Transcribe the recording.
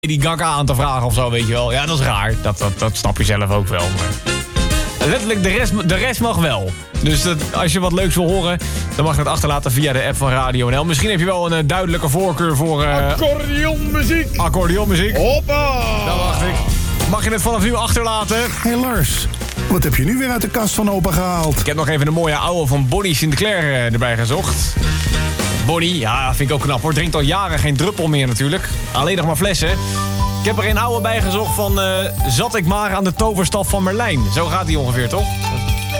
die Gaga aan te vragen of zo, weet je wel. Ja, dat is raar. Dat snap je zelf ook wel. Maar letterlijk, de rest mag wel. Dus als je wat leuks wil horen, dan mag je het achterlaten via de app van Radio NL. Misschien heb je wel een duidelijke voorkeur voor... Accordeonmuziek. Hoppa! Dat wacht ik. Mag je het vanaf nu achterlaten? Hey Lars, wat heb je nu weer uit de kast van opa gehaald? Ik heb nog even de mooie ouwe van Bonnie Sinclair erbij gezocht. Bonnie, ja, vind ik ook knap hoor. Drinkt al jaren geen druppel meer natuurlijk. Alleen nog maar flessen. Ik heb er een ouwe bij gezocht van... zat ik maar aan de toverstaf van Merlijn. Zo gaat die ongeveer, toch?